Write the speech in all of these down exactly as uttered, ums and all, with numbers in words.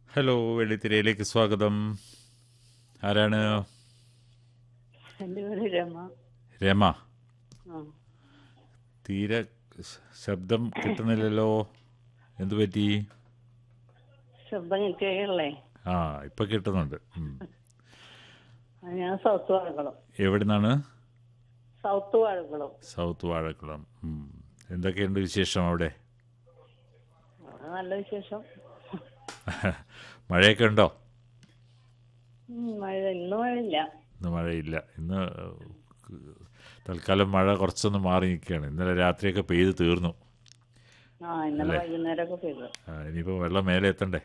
Hello, വെള്ളിത്തിരയിലേക്ക് സ്വാഗതം. ആരാണ്? എൻ്റെ പേര് രമ. രമ. ആ തീരെ ശ- ശബ്ദം കിട്ടുന്നില്ലല്ലോ. എന്തു പറ്റി? ശബ്ദം കേൾക്കല്ലേ? ആ, ഇപ്പം കിട്ടുന്നുണ്ട്. ഉം. ഞാൻ സൗത്ത് വാഴക്കുളം. എവിടെ നിന്നാണ്? സൗത്ത് വാഴക്കുളം. സൗത്ത് വാഴക്കുളം. ഉം. എന്തൊക്കെയുണ്ട് വിശേഷം അവിടെ? അവിടെ നല്ല വിശേഷം. മഴയൊക്കെ ഉണ്ടോ? ഉം, മഴ ഇന്ന് മഴയില്ല. ഇന്ന് മഴയില്ല. ഇന്ന് ഏഹ്, തൽക്കാലം മഴ കുറച്ചൊന്ന് മാറി നിൽക്കുകയാണ്. ഇന്നലെ രാത്രിയൊക്കെ പെയ്ത് തീർന്നു ആ ഇന്നലെ അല്ലേ? വൈകുന്നേരമൊക്കെ പെയ്തു. ആ, ഇനിയിപ്പോൾ വെള്ളം മേലെ എത്തണ്ടേ?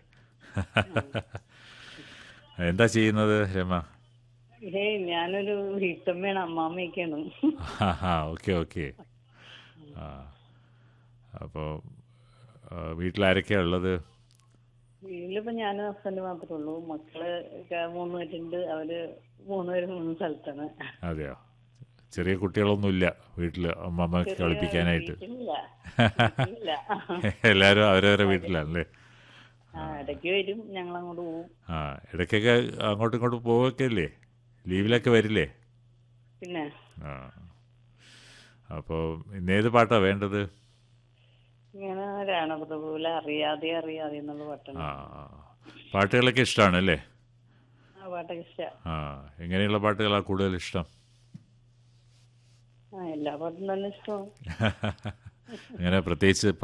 എന്താ ചെയ്യുന്നത് രമ? ഏയ് ഞാനൊരു വീട്ടമ്മയാണ്, അമ്മാമ്മയൊക്കെയാണ്. ആ, ഓക്കെ ഓക്കെ. ആ, അപ്പോൾ വീട്ടിലാരൊക്കെയാണ് ഉള്ളത്? വീട്ടിലിപ്പോ ഞാനും ഹസ്ബൻഡ് മാത്രമേ ഉള്ളൂ. മക്കള് ഒക്കെ മൂന്ന് പേരുണ്ട്. അവര് മൂന്നുപേരും മൂന്ന് സ്ഥലത്താണ്. അതെയോ? ചെറിയ കുട്ടികളൊന്നുമില്ല വീട്ടിൽ അമ്മമ്മക്ക് ചെറിയ കളിപ്പിക്കാനായിട്ട്? വീട്ടിലില്ല. വീട്ടിലില്ല. എല്ലാവരും അവരവരുടെ വീട്ടിലാണല്ലേ? ആ ഇടയ്ക്ക് വരും, ഞങ്ങൾ അങ്ങോട്ട് പോകും. ആ, ഇടയ്ക്കൊക്കെ അങ്ങോട്ടും ഇങ്ങോട്ടും പോവുകയൊക്കെ ഇല്ലേ? ലീവിലൊക്കെ വരില്ലേ? പിന്നെ ആ, അപ്പോൾ ഇന്നേത് പാട്ടാണ് വേണ്ടത്? ഇങ്ങനെ രാണപ്രഭുവിലെ അറിയാതെ അറിയാതെ എന്നുള്ള പാട്ടാണ്. ആ, പാട്ടുകളൊക്കെ ഇഷ്ടമാണല്ലേ? ആ പാട്ടൊക്കെ ഇഷ്ട. ആ, എങ്ങനെയുള്ള പാട്ടുകളാണ് കൂടുതൽ ഇഷ്ടം? ആ എല്ലാ പാട്ടും തന്നെ ഇഷ്ടമാണ്. അങ്ങനെ പ്രത്യേകിച്ച്